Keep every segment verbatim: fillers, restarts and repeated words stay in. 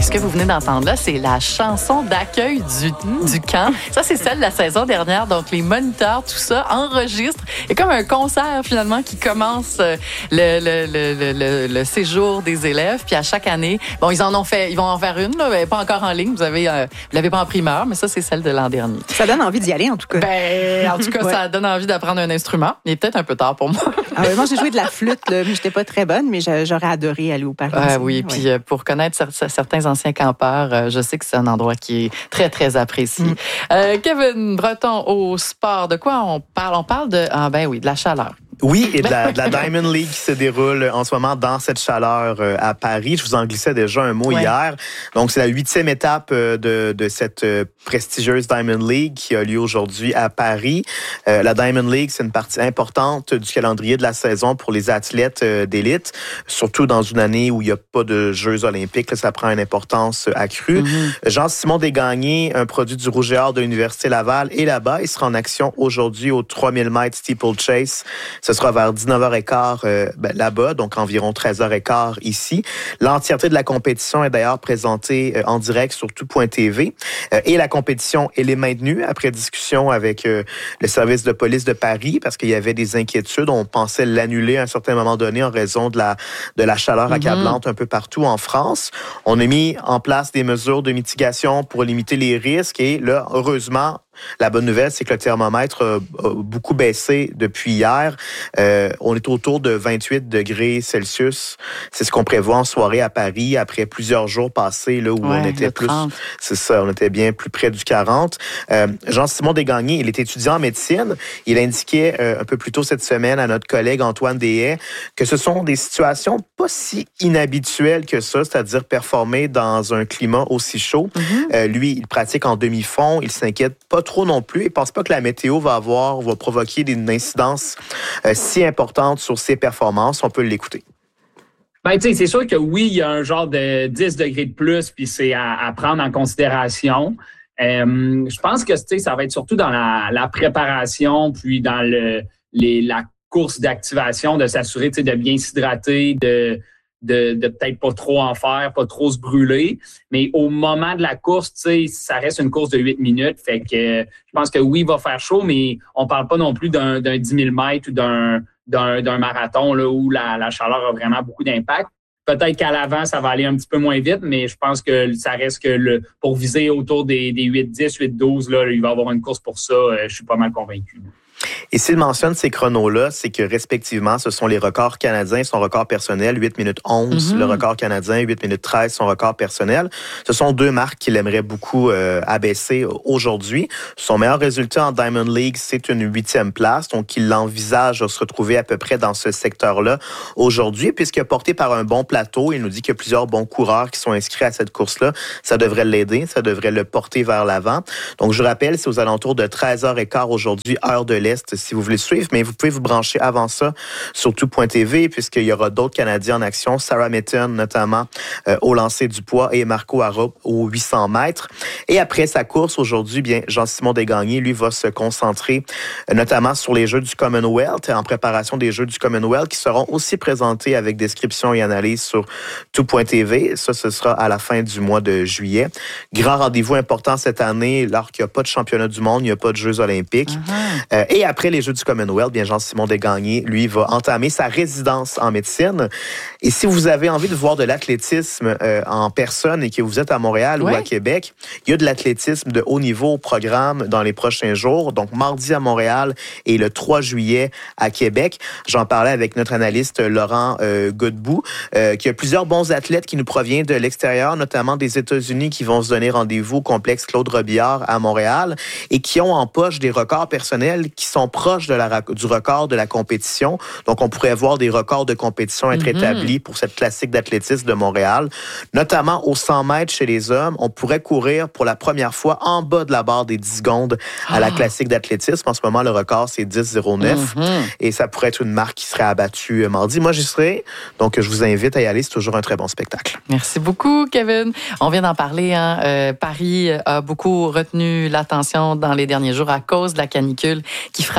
ce que vous venez d'entendre là, c'est la chanson d'accueil du, du camp. Ça, c'est celle de la saison dernière. Donc, les moniteurs, tout ça, enregistrent. Il y a comme un concert, finalement, qui commence le, le, le, le, le séjour des élèves. Puis à chaque année, bon, ils en ont fait, ils vont en faire une, là, mais pas encore en ligne. Vous avez, euh, vous l'avez pas en primeur, mais ça, c'est celle de l'an dernier. Ça donne envie d'y aller, en tout cas. Ben, en tout cas, ouais. Ça donne envie d'apprendre un instrument. Il est peut-être un peu tard pour moi. Ah oui, moi, j'ai joué de la flûte, là, mais j'étais pas très bonne, mais j'aurais adoré aller au parc. Ah oui, puis ouais. Pour connaître certains anciens campeurs, je sais que c'est un endroit qui est très, très apprécié. Mm. Euh, Kevin Breton, au sport, de quoi on parle? On parle de, ah ben oui, de la chaleur. Oui, et de la, de la Diamond League qui se déroule en ce moment dans cette chaleur euh, à Paris. Je vous en glissais déjà un mot ouais. hier. Donc, c'est la huitième étape euh, de, de cette euh, prestigieuse Diamond League qui a lieu aujourd'hui à Paris. Euh, la Diamond League, c'est une partie importante du calendrier de la saison pour les athlètes euh, d'élite, surtout dans une année où il n'y a pas de Jeux olympiques. Là, ça prend une importance accrue. Mm-hmm. Jean-Simon Desgagnés, un produit du Rouge et Or de l'Université Laval, est là-bas. Il sera en action aujourd'hui au trois mille mètres steeplechase. Ce sera vers dix-neuf heures quinze euh, ben, là-bas, donc environ treize heures quinze ici. L'entièreté de la compétition est d'ailleurs présentée euh, en direct sur tout point t v. Euh, et la compétition, elle est maintenue après discussion avec euh, le service de police de Paris parce qu'il y avait des inquiétudes. On pensait l'annuler à un certain moment donné en raison de la, de la chaleur accablante mm-hmm. un peu partout en France. On a mis en place des mesures de mitigation pour limiter les risques et là, heureusement, la bonne nouvelle, c'est que le thermomètre a beaucoup baissé depuis hier. Euh, on est autour de vingt-huit degrés Celsius. C'est ce qu'on prévoit en soirée à Paris après plusieurs jours passés là où ouais, on était plus, c'est ça, on était bien plus près du quarante. Euh, Jean-Simon Desgagnés, il est étudiant en médecine. Il indiquait euh, un peu plus tôt cette semaine à notre collègue Antoine Deshaies que ce sont des situations pas si inhabituelles que ça, c'est-à-dire performer dans un climat aussi chaud. Mm-hmm. Euh, lui, il pratique en demi-fond. Il s'inquiète pas trop non plus. Il ne pense pas que la météo va avoir, va provoquer une incidence euh, si importante sur ses performances. On peut l'écouter. Ben, tu sais, c'est sûr que oui, il y a un genre de dix degrés de plus, puis c'est à, à prendre en considération. Euh, je pense que, tu sais, ça va être surtout dans la, la préparation, puis dans le, les, la course d'activation, de s'assurer, tu sais, de bien s'hydrater, de de, de peut-être pas trop en faire, pas trop se brûler. Mais au moment de la course, tu sais, ça reste une course de huit minutes. Fait que je pense que oui, il va faire chaud, mais on parle pas non plus d'un, d'un dix mille mètres ou d'un, d'un, d'un marathon là, où la, la chaleur a vraiment beaucoup d'impact. Peut-être qu'à l'avant, ça va aller un petit peu moins vite, mais je pense que ça reste que le, pour viser autour des, des huit dix, huit douze, là, il va y avoir une course pour ça. Je suis pas mal convaincu. Et s'il mentionne ces chronos-là, c'est que respectivement, ce sont les records canadiens, son record personnel, huit minutes onze, mm-hmm. le record canadien, huit minutes treize, son record personnel. Ce sont deux marques qu'il aimerait beaucoup euh, abaisser aujourd'hui. Son meilleur résultat en Diamond League, c'est une huitième place, donc il envisage de se retrouver à peu près dans ce secteur-là aujourd'hui, puisque porté par un bon plateau, il nous dit qu'il y a plusieurs bons coureurs qui sont inscrits à cette course-là. Ça devrait l'aider, ça devrait le porter vers l'avant. Donc, je rappelle, c'est aux alentours de treize heures quinze aujourd'hui, heure de l'Est, si vous voulez suivre, mais vous pouvez vous brancher avant ça sur tout point t v, puisqu'il y aura d'autres Canadiens en action, Sarah Mitton notamment euh, au lancer du poids et Marco Arrup aux huit cents mètres. Et après sa course aujourd'hui, bien Jean-Simon Desgagnés, lui, va se concentrer euh, notamment sur les Jeux du Commonwealth, en préparation des Jeux du Commonwealth qui seront aussi présentés avec description et analyse sur tout point t v. Ça, ce sera à la fin du mois de juillet. Grand rendez-vous important cette année, alors qu'il n'y a pas de championnat du monde, il n'y a pas de Jeux olympiques. Uh-huh. Euh, et après les Jeux du Commonwealth, bien Jean-Simon Desgagnés, lui, va entamer sa résidence en médecine. Et si vous avez envie de voir de l'athlétisme euh, en personne et que vous êtes à Montréal ouais. ou à Québec, il y a de l'athlétisme de haut niveau au programme dans les prochains jours. Donc, mardi à Montréal et le trois juillet à Québec. J'en parlais avec notre analyste Laurent euh, Godbout, euh, qu'il y a plusieurs bons athlètes qui nous proviennent de l'extérieur, notamment des États-Unis, qui vont se donner rendez-vous au complexe Claude Robillard à Montréal et qui ont en poche des records personnels qui sont proches de la, du record de la compétition. Donc, on pourrait voir des records de compétition être mm-hmm. établis pour cette classique d'athlétisme de Montréal. Notamment au cent mètres chez les hommes, on pourrait courir pour la première fois en bas de la barre des dix secondes à ah. la classique d'athlétisme. En ce moment, le record, c'est dix zéro neuf. Mm-hmm. Et ça pourrait être une marque qui serait abattue mardi. Moi, j'y serai. Donc, je vous invite à y aller. C'est toujours un très bon spectacle. Merci beaucoup, Kevin. On vient d'en parler. Hein? Euh, Paris a beaucoup retenu l'attention dans les derniers jours à cause de la canicule qui frappe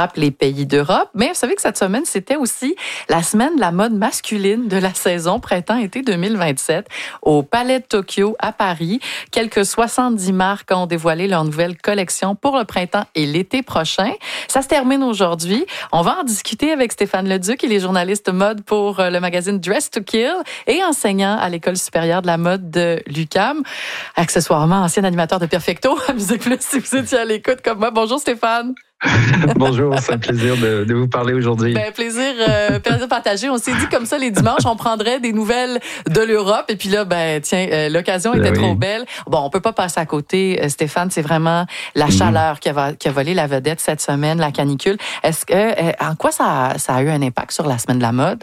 frappe les pays d'Europe. Mais vous savez que cette semaine, c'était aussi la semaine de la mode masculine de la saison printemps-été deux mille vingt-sept au Palais de Tokyo à Paris. Quelques soixante-dix marques ont dévoilé leur nouvelle collection pour le printemps et l'été prochain. Ça se termine aujourd'hui. On va en discuter avec Stéphane Leduc. Il est journaliste mode pour le magazine Dress to Kill et enseignant à l'École supérieure de la mode de l'U Q A M. Accessoirement, ancien animateur de Perfecto. Amusez plus si vous étiez à l'écoute comme moi. Bonjour Stéphane. Bonjour, c'est un plaisir de, de vous parler aujourd'hui. Ben, plaisir, euh, plaisir partagé. On s'est dit comme ça les dimanches, on prendrait des nouvelles de l'Europe. Et puis là, ben tiens, euh, l'occasion était ben oui. trop belle. Bon, on peut pas passer à côté, euh, Stéphane. C'est vraiment la mmh. chaleur qui a, qui a volé la vedette cette semaine, la canicule. Est-ce que, euh, en quoi ça, ça a eu un impact sur la semaine de la mode?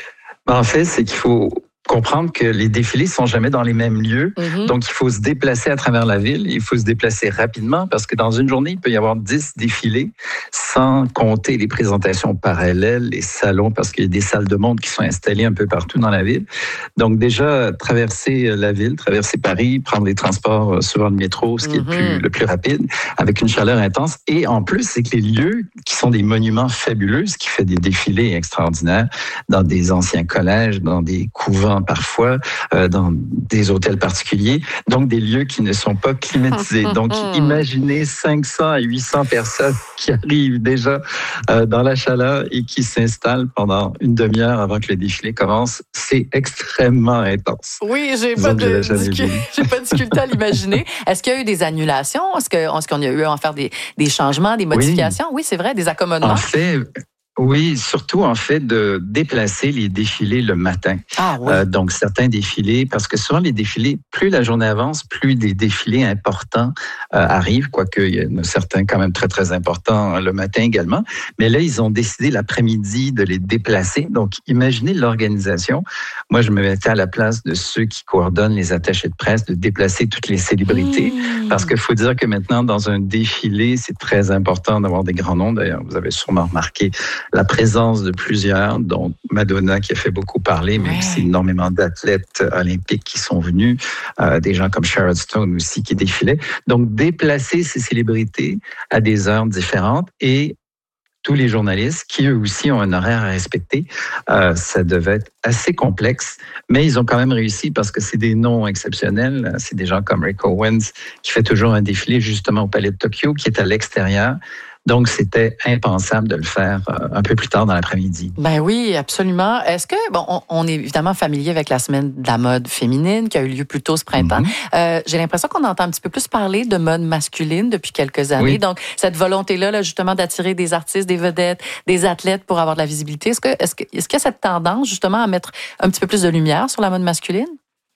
En fait, c'est qu'il faut comprendre que les défilés sont jamais dans les mêmes lieux. Mm-hmm. Donc, il faut se déplacer à travers la ville. Il faut se déplacer rapidement parce que dans une journée, il peut y avoir dix défilés sans compter les présentations parallèles, les salons, parce qu'il y a des salles de monde qui sont installées un peu partout dans la ville. Donc, déjà, traverser la ville, traverser Paris, prendre les transports, souvent le métro, ce qui mm-hmm. est le plus, le plus rapide, avec une chaleur intense. Et en plus, c'est que les lieux qui sont des monuments fabuleux, ce qui fait des défilés extraordinaires dans des anciens collèges, dans des couvents parfois, euh, dans des hôtels particuliers, donc des lieux qui ne sont pas climatisés. Donc, imaginez cinq cents à huit cents personnes qui arrivent déjà euh, dans la chaleur et qui s'installent pendant une demi-heure avant que le défilé commence. C'est extrêmement intense. Oui, j'ai pas, de, discu- j'ai pas de difficulté à l'imaginer. Est-ce qu'il y a eu des annulations? Est-ce, que, est-ce qu'on a eu à en faire des, des changements, des modifications? Oui, oui c'est vrai, des accommodements. En fait... Oui, surtout en fait de déplacer les défilés le matin. Ah, oui. euh, donc certains défilés, parce que souvent les défilés, plus la journée avance, plus des défilés importants euh, arrivent, quoique il y en a certains quand même très très importants le matin également. Mais là, ils ont décidé l'après-midi de les déplacer. Donc imaginez l'organisation. Moi, je me mettais à la place de ceux qui coordonnent les attachés de presse de déplacer toutes les célébrités, mmh. parce qu'il faut dire que maintenant dans un défilé, c'est très important d'avoir des grands noms. D'ailleurs, vous avez sûrement remarqué la présence de plusieurs, dont Madonna qui a fait beaucoup parler, mais ouais. aussi énormément d'athlètes olympiques qui sont venus, euh, des gens comme Sharon Stone aussi qui défilaient. Donc, déplacer ces célébrités à des heures différentes et tous les journalistes qui, eux aussi, ont un horaire à respecter. Euh, ça devait être assez complexe, mais ils ont quand même réussi parce que c'est des noms exceptionnels. C'est des gens comme Rick Owens qui fait toujours un défilé justement au Palais de Tokyo, qui est à l'extérieur. Donc, c'était impensable de le faire un peu plus tard dans l'après-midi. Ben oui, absolument. Est-ce que, bon, on, on est évidemment familier avec la semaine de la mode féminine qui a eu lieu plus tôt ce printemps. Mm-hmm. Euh, j'ai l'impression qu'on entend un petit peu plus parler de mode masculine depuis quelques années. Oui. Donc, cette volonté-là, là, justement, d'attirer des artistes, des vedettes, des athlètes pour avoir de la visibilité. Est-ce que, est-ce que, est-ce qu'il y a cette tendance, justement, à mettre un petit peu plus de lumière sur la mode masculine?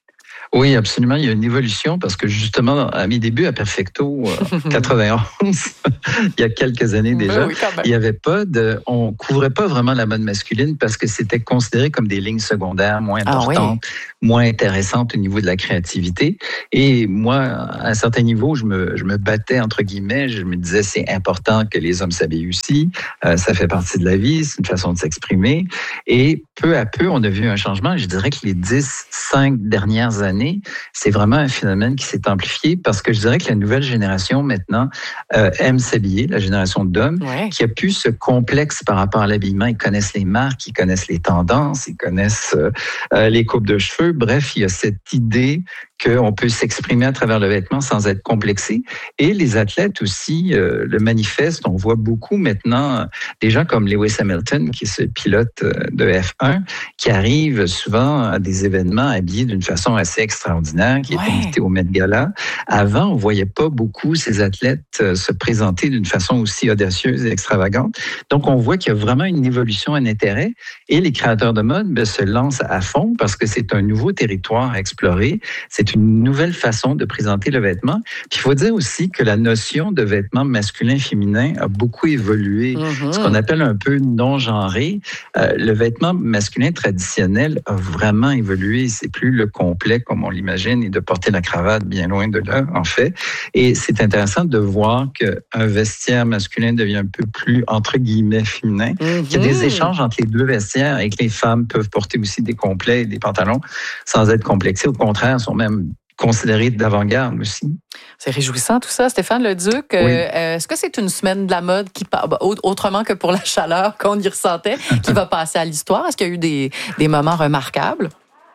Oui, absolument. Il y a une évolution parce que justement, à mes débuts à Perfecto, euh, quatre-vingt-onze, il y a quelques années déjà, oui, il y avait pas de, on couvrait pas vraiment la mode masculine parce que c'était considéré comme des lignes secondaires moins importantes, ah, oui. moins intéressantes au niveau de la créativité. Et moi, à un certain niveau, je me, je me battais entre guillemets. Je me disais c'est important que les hommes s'habillent aussi. Euh, ça fait partie de la vie, c'est une façon de s'exprimer. Et peu à peu, on a vu un changement. Je dirais que les dix, cinq dernières années, c'est vraiment un phénomène qui s'est amplifié parce que je dirais que la nouvelle génération maintenant euh, aime s'habiller, la génération d'hommes, ouais. qui a plus ce complexe par rapport à l'habillement. Ils connaissent les marques, ils connaissent les tendances, ils connaissent euh, les coupes de cheveux. Bref, il y a cette idée qu'on peut s'exprimer à travers le vêtement sans être complexé. Et les athlètes aussi euh, le manifestent. On voit beaucoup maintenant des gens comme Lewis Hamilton, qui est ce pilote de F un, qui arrive souvent à des événements habillés d'une façon assez extraordinaire, qui ouais. est invité au Met Gala. Avant, on voyait pas beaucoup ces athlètes se présenter d'une façon aussi audacieuse et extravagante. Donc, on voit qu'il y a vraiment une évolution, un intérêt. Et les créateurs de mode ben, se lancent à fond parce que c'est un nouveau territoire à explorer. C'est une nouvelle façon de présenter le vêtement. Puis il faut dire aussi que la notion de vêtements masculin-féminin a beaucoup évolué. Mm-hmm. Ce qu'on appelle un peu non-genré. Euh, le vêtement masculin traditionnel a vraiment évolué. C'est plus le complet comme on l'imagine et de porter la cravate bien loin de là, en fait. Et c'est intéressant de voir qu'un vestiaire masculin devient un peu plus, entre guillemets, féminin. Mm-hmm. Il y a des échanges entre les deux vestiaires et que les femmes peuvent porter aussi des complets et des pantalons sans être complexés. Au contraire, sont même considéré d'avant-garde aussi. C'est réjouissant tout ça. Stéphane Leduc, oui. euh, est-ce que c'est une semaine de la mode qui, autrement que pour la chaleur qu'on y ressentait, qui va passer à l'histoire? Est-ce qu'il y a eu des, des moments remarquables?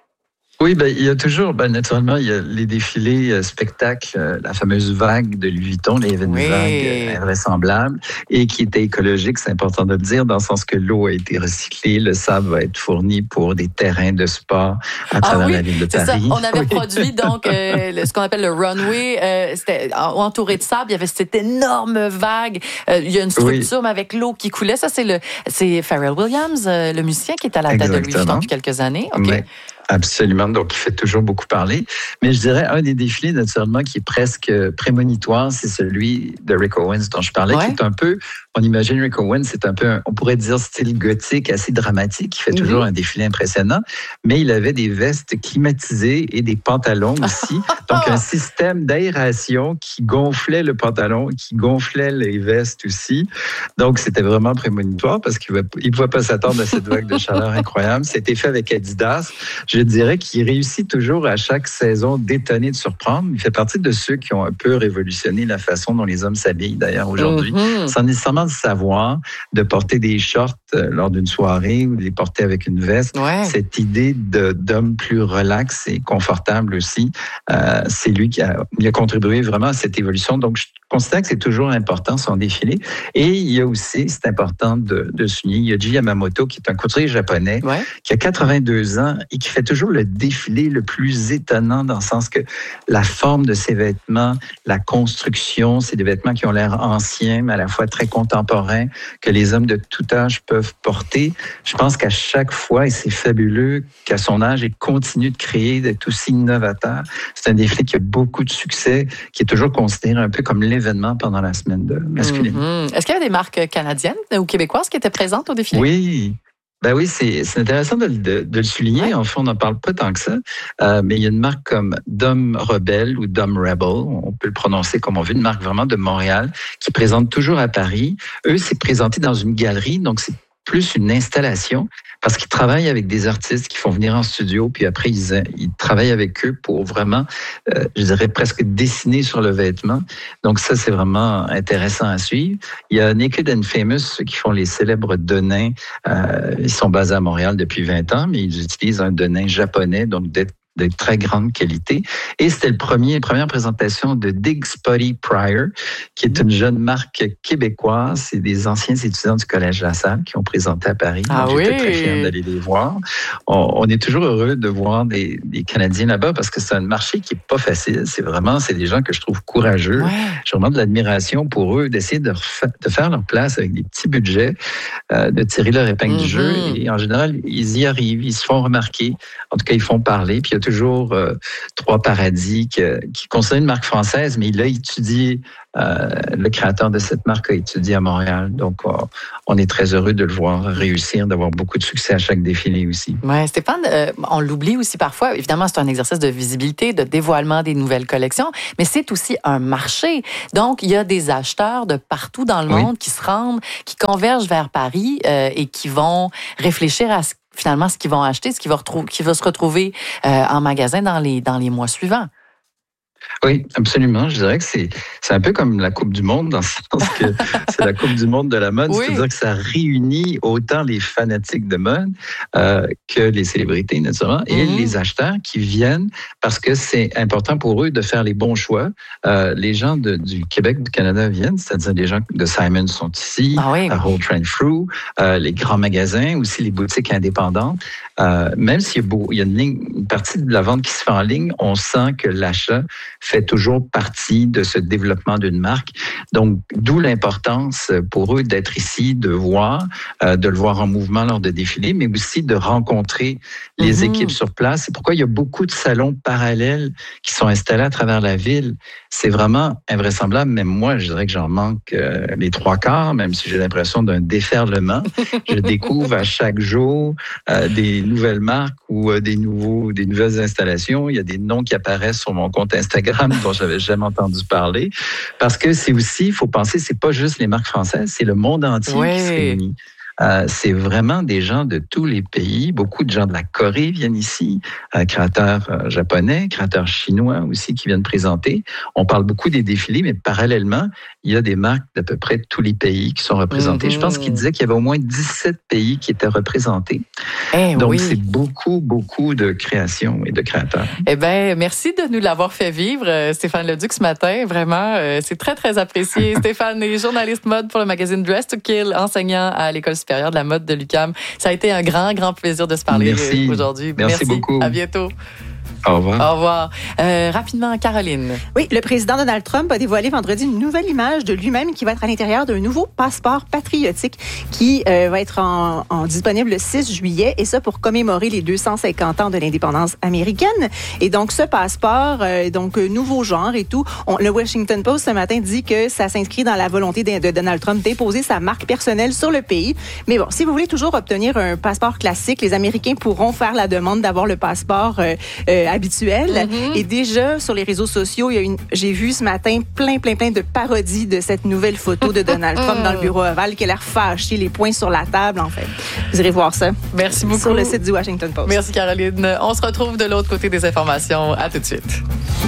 Oui, ben, il y a toujours, ben, naturellement, il y a les défilés euh, spectacles, euh, la fameuse vague de Louis Vuitton, les événements oui. vagues euh, invraisemblables et qui était écologique, c'est important de le dire, dans le sens que l'eau a été recyclée, le sable va être fourni pour des terrains de sport à travers ah oui, la ville de Paris. Ça. On avait oui. produit donc euh, ce qu'on appelle le runway, euh, c'était entouré de sable, il y avait cette énorme vague, euh, il y a une structure oui. mais avec l'eau qui coulait. Ça, c'est le c'est Pharrell Williams, euh, le musicien qui est à la tête de Louis Vuitton depuis quelques années. OK. Oui. Absolument, donc il fait toujours beaucoup parler. Mais je dirais, un des défilés, naturellement, qui est presque prémonitoire, c'est celui de Rick Owens dont je parlais, ouais. qui est un peu, on imagine Rick Owens, c'est un peu, un, on pourrait dire style gothique, assez dramatique, qui fait mm-hmm. toujours un défilé impressionnant, mais il avait des vestes climatisées et des pantalons aussi. Donc un système d'aération qui gonflait le pantalon, qui gonflait les vestes aussi. Donc c'était vraiment prémonitoire parce qu'il ne pouvait pas s'attendre à cette vague de chaleur incroyable. C'était fait avec Adidas. Je dirais qu'il réussit toujours à chaque saison d'étonner, de surprendre. Il fait partie de ceux qui ont un peu révolutionné la façon dont les hommes s'habillent, d'ailleurs, aujourd'hui. Mm-hmm. Sans nécessairement le savoir, de porter des shorts lors d'une soirée ou de les porter avec une veste. Ouais. Cette idée de, d'homme plus relax et confortable aussi, euh, c'est lui qui a, il a contribué vraiment à cette évolution. Donc, je considère que c'est toujours important, son défilé. Et il y a aussi, c'est important de, de souligner, il y a Jin Yamamoto, qui est un couturier japonais, ouais. qui a quatre-vingt-deux ans et qui fait toujours le défilé le plus étonnant dans le sens que la forme de ses vêtements, la construction, c'est des vêtements qui ont l'air anciens, mais à la fois très contemporains, que les hommes de tout âge peuvent porter. Je pense qu'à chaque fois, et c'est fabuleux qu'à son âge, il continue de créer, d'être aussi innovateur. C'est un défilé qui a beaucoup de succès, qui est toujours considéré un peu comme l'événement pendant la semaine de masculine. Mm-hmm. Est-ce qu'il y avait des marques canadiennes ou québécoises qui étaient présentes au défilé? Oui. Ben oui, c'est, c'est intéressant de, de, de le souligner. Ouais. En fait, on n'en parle pas tant que ça. Euh, mais il y a une marque comme Dom Rebel ou Dom Rebel, on peut le prononcer comme on veut, une marque vraiment de Montréal qui présente toujours à Paris. Eux, c'est présenté dans une galerie, donc c'est plus une installation parce qu'ils travaillent avec des artistes qui font venir en studio, puis après, ils, ils travaillent avec eux pour vraiment, euh, je dirais, presque dessiner sur le vêtement. Donc ça, c'est vraiment intéressant à suivre. Il y a Naked and Famous, ceux qui font les célèbres denins. Euh, ils sont basés à Montréal depuis vingt ans, mais ils utilisent un denim japonais, donc d'être de très grande qualité. Et c'était le premier, première présentation de Dig Spotty Pryor, qui est une jeune marque québécoise. C'est des anciens étudiants du Collège La Salle qui ont présenté à Paris. Ah donc, oui? J'étais très fier d'aller les voir. On, on est toujours heureux de voir des, des Canadiens là-bas parce que c'est un marché qui est pas facile. C'est vraiment, c'est des gens que je trouve courageux. Ouais. J'ai vraiment de l'admiration pour eux d'essayer de, refa- de faire leur place avec des petits budgets, euh, de tirer leur épingle mm-hmm. du jeu. Et en général, ils y arrivent, ils se font remarquer. En tout cas, ils font parler. Puis il y a toujours euh, Trois Paradis qui, qui considère une marque française, mais il a étudié, euh, le créateur de cette marque a étudié à Montréal. Donc, euh, on est très heureux de le voir réussir, d'avoir beaucoup de succès à chaque défilé aussi. Oui, Stéphane, euh, on l'oublie aussi parfois. Évidemment, c'est un exercice de visibilité, de dévoilement des nouvelles collections, mais c'est aussi un marché. Donc, il y a des acheteurs de partout dans le monde oui. qui se rendent, qui convergent vers Paris euh, et qui vont réfléchir à ce finalement ce qu'ils vont acheter, ce qui va, retrou- qui va se retrouver euh, en magasin dans les, dans les mois suivants. Oui, absolument. Je dirais que c'est, c'est un peu comme la Coupe du Monde, dans le sens que c'est la Coupe du Monde de la mode. Oui. C'est-à-dire que ça réunit autant les fanatiques de mode euh, que les célébrités, naturellement, et mmh. les acheteurs qui viennent parce que c'est important pour eux de faire les bons choix. Euh, les gens de, du Québec, du Canada viennent, c'est-à-dire les gens de Simon sont ici, ah oui. à Holt Renfrew, euh, les grands magasins, aussi les boutiques indépendantes. Euh, même s'il y a, beau, il y a une, ligne, une partie de la vente qui se fait en ligne, on sent que l'achat fait toujours partie de ce développement d'une marque. Donc, d'où l'importance pour eux d'être ici, de voir, euh, de le voir en mouvement lors de défilés, mais aussi de rencontrer les mm-hmm. équipes sur place. C'est pourquoi il y a beaucoup de salons parallèles qui sont installés à travers la ville. C'est vraiment invraisemblable. Même moi, je dirais que j'en manque euh, les trois quarts, même si j'ai l'impression d'un déferlement. Je découvre à chaque jour euh, des nouvelles marques ou euh, des nouveaux, des nouvelles installations. Il y a des noms qui apparaissent sur mon compte Instagram dont j'avais jamais entendu parler. Parce que c'est aussi, il faut penser, c'est pas juste les marques françaises, c'est le monde entier oui. qui se réunit. Euh, c'est vraiment des gens de tous les pays. Beaucoup de gens de la Corée viennent ici, euh, créateurs euh, japonais, créateurs chinois aussi qui viennent présenter. On parle beaucoup des défilés, mais parallèlement, il y a des marques d'à peu près tous les pays qui sont représentés. Mm-hmm. Je pense qu'il disait qu'il y avait au moins dix-sept pays qui étaient représentés. Eh Donc, oui. c'est beaucoup, beaucoup de créations et de créateurs. Eh bien, merci de nous l'avoir fait vivre, Stéphane Leduc, ce matin. Vraiment, euh, c'est très, très apprécié. Stéphane est journaliste mode pour le magazine Dress to Kill, enseignant à l'École supérieure de la mode de l'U Q A M. Ça a été un grand, grand plaisir de se parler merci. aujourd'hui. Merci, merci beaucoup. À bientôt. Au revoir. Au revoir. Euh, rapidement, Caroline. Oui, le président Donald Trump a dévoilé vendredi une nouvelle image de lui-même qui va être à l'intérieur d'un nouveau passeport patriotique qui euh, va être en, en disponible le six juillet, et ça pour commémorer les deux cent cinquante ans de l'indépendance américaine. Et donc, ce passeport, euh, donc nouveau genre et tout, on, le Washington Post ce matin dit que ça s'inscrit dans la volonté de, de Donald Trump d'imposer sa marque personnelle sur le pays. Mais bon, si vous voulez toujours obtenir un passeport classique, les Américains pourront faire la demande d'avoir le passeport euh, euh, habituel. Mm-hmm. Et déjà, sur les réseaux sociaux, il y a une, j'ai vu ce matin plein, plein, plein de parodies de cette nouvelle photo de Donald Trump dans le bureau ovale qui a l'air fâché, les poings sur la table, en fait. Vous irez voir ça. Merci beaucoup. Sur le site du Washington Post. Merci, Caroline. On se retrouve de l'autre côté des informations. À tout de suite.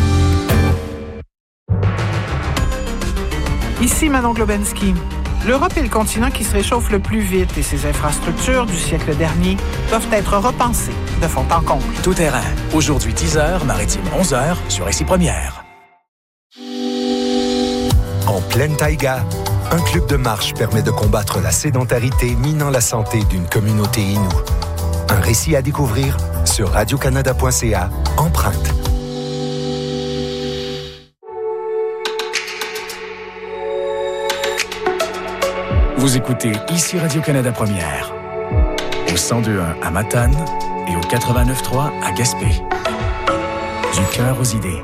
Ici Manon Globensky. L'Europe est le continent qui se réchauffe le plus vite et ses infrastructures du siècle dernier doivent être repensées de fond en comble. Tout terrain. Aujourd'hui dix heures, maritime onze heures sur Ici Première. En pleine taïga, un club de marche permet de combattre la sédentarité minant la santé d'une communauté inoue. Un récit à découvrir sur radio canada point c a, Empreinte. Vous écoutez Ici Radio-Canada Première, au cent deux point un à Matane et au quatre-vingt-neuf point trois à Gaspé. Du cœur aux idées.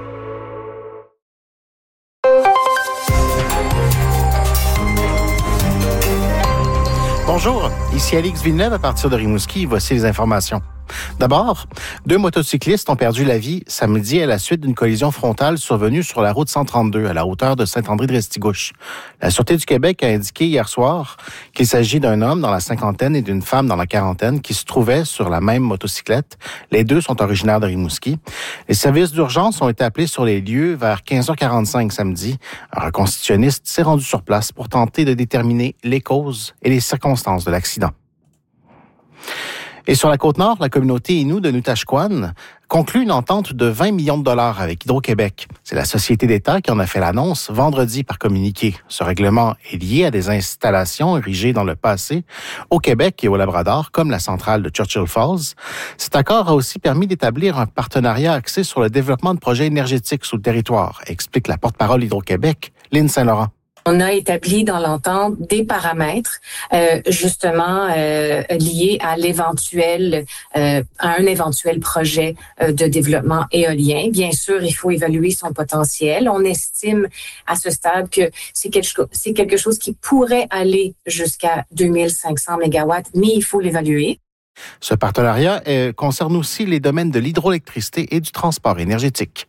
Bonjour, ici Alix Villeneuve à partir de Rimouski. Voici les informations. D'abord, deux motocyclistes ont perdu la vie samedi à la suite d'une collision frontale survenue sur la route cent trente-deux à la hauteur de Saint-André-de-Restigouche. La Sûreté du Québec a indiqué hier soir qu'il s'agit d'un homme dans la cinquantaine et d'une femme dans la quarantaine qui se trouvaient sur la même motocyclette. Les deux sont originaires de Rimouski. Les services d'urgence ont été appelés sur les lieux vers quinze heures quarante-cinq samedi. Un reconstitutionniste s'est rendu sur place pour tenter de déterminer les causes et les circonstances de l'accident. Et sur la Côte-Nord, la communauté Innu de Nutashquan conclut une entente de vingt millions de dollars avec Hydro-Québec. C'est la société d'État qui en a fait l'annonce vendredi par communiqué. Ce règlement est lié à des installations érigées dans le passé au Québec et au Labrador, comme la centrale de Churchill Falls. Cet accord a aussi permis d'établir un partenariat axé sur le développement de projets énergétiques sur le territoire, explique la porte-parole d'Hydro-Québec, Lynne Saint-Laurent. On a établi dans l'entente des paramètres euh, justement euh, liés à l'éventuel, euh, à un éventuel projet euh, de développement éolien. Bien sûr, il faut évaluer son potentiel. On estime à ce stade que c'est quelque chose, c'est quelque chose qui pourrait aller jusqu'à deux mille cinq cents mégawatts, mais il faut l'évaluer. Ce partenariat euh, concerne aussi les domaines de l'hydroélectricité et du transport énergétique.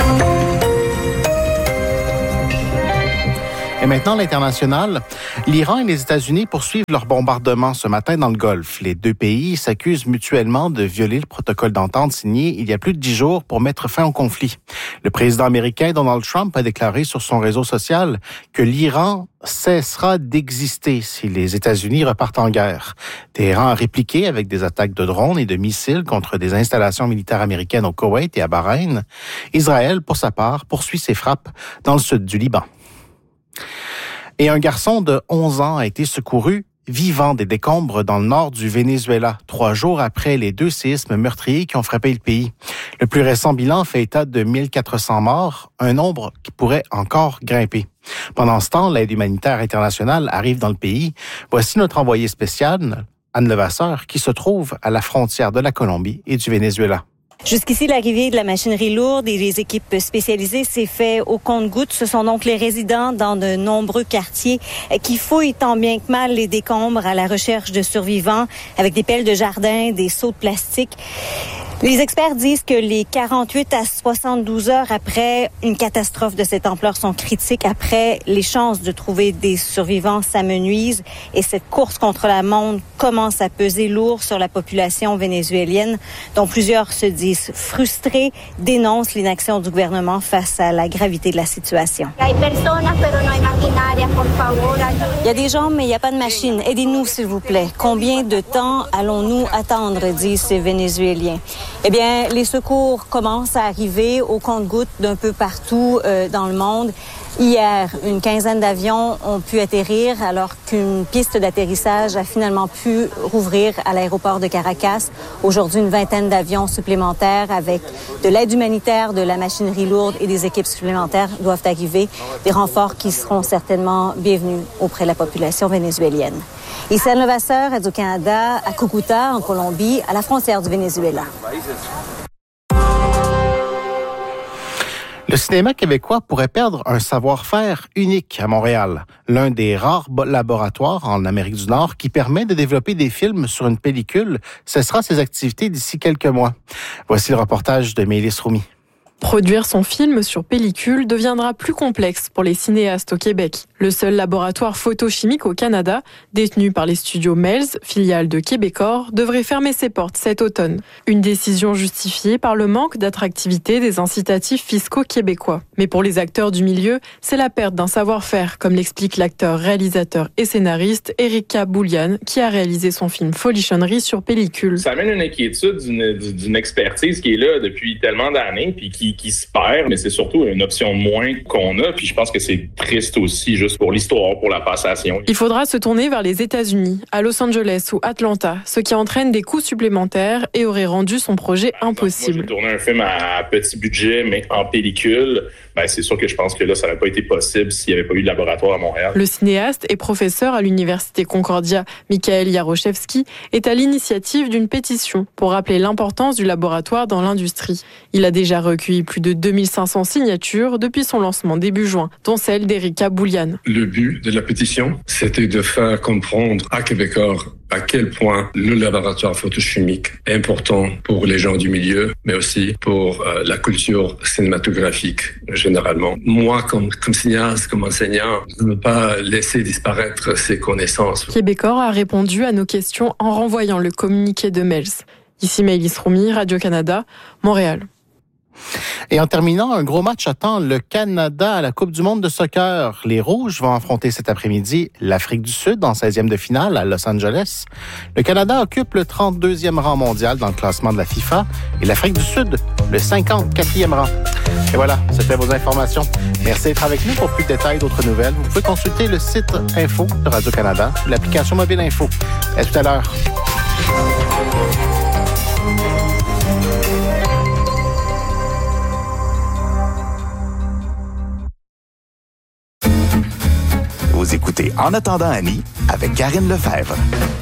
Et maintenant, l'international. L'Iran et les États-Unis poursuivent leur bombardement ce matin dans le Golfe. Les deux pays s'accusent mutuellement de violer le protocole d'entente signé il y a plus de dix jours pour mettre fin au conflit. Le président américain Donald Trump a déclaré sur son réseau social que l'Iran cessera d'exister si les États-Unis repartent en guerre. Téhéran a répliqué avec des attaques de drones et de missiles contre des installations militaires américaines au Koweït et à Bahreïn. Israël, pour sa part, poursuit ses frappes dans le sud du Liban. Et un garçon de onze ans a été secouru vivant des décombres dans le nord du Venezuela, trois jours après les deux séismes meurtriers qui ont frappé le pays. Le plus récent bilan fait état de mille quatre cents morts, un nombre qui pourrait encore grimper. Pendant ce temps, l'aide humanitaire internationale arrive dans le pays. Voici notre envoyé spécial, Anne Levasseur, qui se trouve à la frontière de la Colombie et du Venezuela. Jusqu'ici, l'arrivée de la machinerie lourde et les équipes spécialisées s'est fait au compte-gouttes. Ce sont donc les résidents dans de nombreux quartiers qui fouillent tant bien que mal les décombres à la recherche de survivants avec des pelles de jardin, des seaux de plastique. Les experts disent que les quarante-huit à soixante-douze heures après une catastrophe de cette ampleur sont critiques. Après, les chances de trouver des survivants s'amenuisent et cette course contre la montre commence à peser lourd sur la population vénézuélienne, dont plusieurs se disent frustrés, dénoncent l'inaction du gouvernement face à la gravité de la situation. Il y a des gens, mais il n'y a pas de machine. Aidez-nous, s'il vous plaît. Combien de temps allons-nous attendre, disent ces Vénézuéliens. Eh bien, les secours commencent à arriver au compte-gouttes d'un peu partout euh, dans le monde. Hier, une quinzaine d'avions ont pu atterrir alors qu'une piste d'atterrissage a finalement pu rouvrir à l'aéroport de Caracas. Aujourd'hui, une vingtaine d'avions supplémentaires avec de l'aide humanitaire, de la machinerie lourde et des équipes supplémentaires doivent arriver. Des renforts qui seront certainement bienvenus auprès de la population vénézuélienne. Ici Anne Levasseur, Radio-Canada, à Cúcuta, en Colombie, à la frontière du Venezuela. Le cinéma québécois pourrait perdre un savoir-faire unique à Montréal, l'un des rares laboratoires en Amérique du Nord qui permet de développer des films sur une pellicule cessera ses activités d'ici quelques mois. Voici le reportage de Mélis Roumi. Produire son film sur pellicule deviendra plus complexe pour les cinéastes au Québec. Le seul laboratoire photochimique au Canada, détenu par les studios Melz, filiale de Québecor, devrait fermer ses portes cet automne. Une décision justifiée par le manque d'attractivité des incitatifs fiscaux québécois. Mais pour les acteurs du milieu, c'est la perte d'un savoir-faire, comme l'explique l'acteur, réalisateur et scénariste Erika Boulian, qui a réalisé son film Folichonnerie sur pellicule. Ça amène une inquiétude d'une, d'une expertise qui est là depuis tellement d'années, puis qui qui se perd, mais c'est surtout une option de moins qu'on a. Puis je pense que c'est triste aussi, juste pour l'histoire, pour la passation. Il faudra se tourner vers les États-Unis, à Los Angeles ou Atlanta, ce qui entraîne des coûts supplémentaires et aurait rendu son projet impossible. Moi, j'ai tourné un film à petit budget, mais en pellicule. Ben, c'est sûr que je pense que là, ça n'aurait pas été possible s'il n'y avait pas eu de laboratoire à Montréal. Le cinéaste et professeur à l'Université Concordia, Michael Jaroszewski, est à l'initiative d'une pétition pour rappeler l'importance du laboratoire dans l'industrie. Il a déjà recueilli plus de deux mille cinq cents signatures depuis son lancement début juin, dont celle d'Erika Boulian. Le but de la pétition, c'était de faire comprendre à Québecor à quel point le laboratoire photochimique est important pour les gens du milieu, mais aussi pour euh, la culture cinématographique généralement. Moi, comme, comme cinéaste, comme enseignant, je ne veux pas laisser disparaître ces connaissances. Québecor a répondu à nos questions en renvoyant le communiqué de Melz. Ici Maëlys Roumi, Radio-Canada, Montréal. Et en terminant, un gros match attend le Canada à la Coupe du monde de soccer. Les Rouges vont affronter cet après-midi l'Afrique du Sud en seizième de finale à Los Angeles. Le Canada occupe le trente-deuxième rang mondial dans le classement de la FIFA et l'Afrique du Sud le cinquante-quatrième rang. Et voilà, c'était vos informations. Merci d'être avec nous. Pour plus de détails, d'autres nouvelles, vous pouvez consulter le site Info de Radio-Canada ou l'application mobile Info. À tout à l'heure. Vous écoutez En attendant Annie avec Karine Lefebvre.